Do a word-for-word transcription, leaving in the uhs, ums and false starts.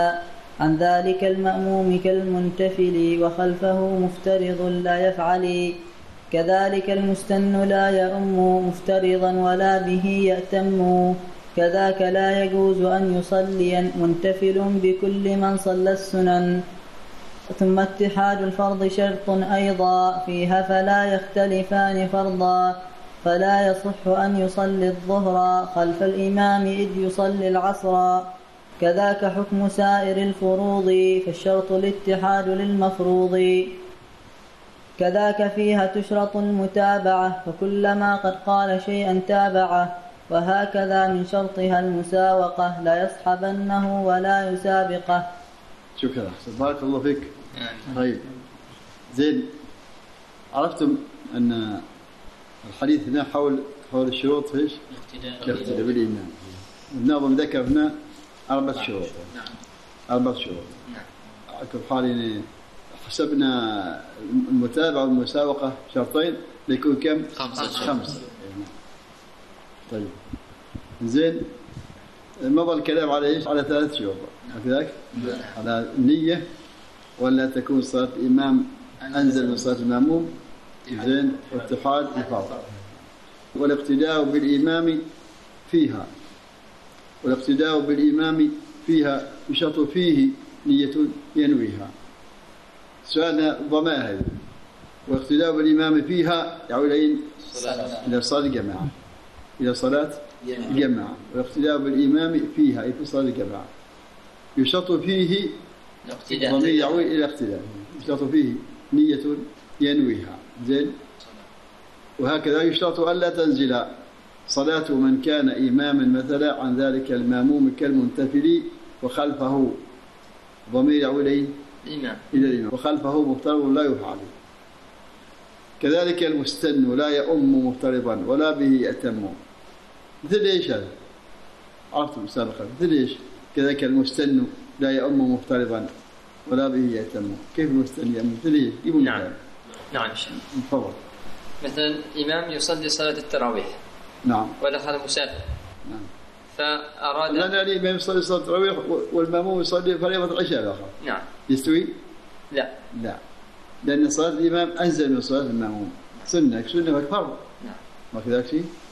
عن ذلك المأموم كالمنتفل وخلفه مفترض لا يفعل. كذلك المستن لا يؤم مفترضا ولا به يأتم. كذاك لا يجوز أن يصلي منتفل بكل من صلى السنن. ثم اتحاد الفرض شرط أيضا فيها فلا يختلفان فرضا. فلا يصح أن يصلي الظهر خلف الإمام إذ يصلي العصر. كذاك حكم سائر الفروض فالشرط الاتحاد للمفروض. كذاك فيها تشرط المتابعة فكلما قد قال شيئا تابعه. وهكذا من شرطها المساوقة لا يصحبنه ولا يسابقه. شكرا بارك الله فيك. طيب زين، عرفتم أن الحديث هنا حول حول الشروط فيش الاقتداء بالإمام. الناظم ذكر هنا أربع شروط. أربع شروط. كيف حالين حسبنا المتابعة والمساوقة شرطين ليكون كم؟ خمسة. خمسة. طيب زين، مضى الكلام على ايش؟ على ثلاث شروط كذلك، على النية، ولا تكون صلاة الإمام أنزل من صلاة المأموم، زين، واتحاد الفرض، والاقتداء بالإمام فيها. والاقتداء بالإمام فيها يشرط فيه نية ينويها. سؤالنا ضمائر. والاقتداء بالإمام فيها يعود إلى صلاة الجماعة، إلى صلاة الجماعة. والاقتداء بالإمام فيها أي في صلاة الجماعة يشرط فيه ضمير يعود إلى الاقتداء، يشرط فيه نية ينويها، زين. وهكذا يشرط ألا تنزل صلاة من كان إماما مثلا عن ذلك المأموم كالمنتفل وخلفه ضمير يعود إلى الإمام وخلفه مفترض لا يفعل. كذلك المستن لا يؤم مفترضا ولا به يأتم. مثل إيش هذا؟ عرفتم سابقا مثل إيش؟ كذلك المستن لا يؤم مفترضا ولا به يأتم. كيف المستن يأم؟ مثل إيش؟ يقول نعم نعم تفضل. مثلا إمام يصلي صلاة التراويح، نعم، ودخل مسافر، نعم، فأراد لأن الإمام يصلي صلاة التراويح والمأموم يصلي فريضة العشاء الآخر، نعم، يستوي؟ لا لا، لأن صلاة الإمام أنزل من صلاة المأموم، سنة سنة فرض، نعم، ما كذلك شيء؟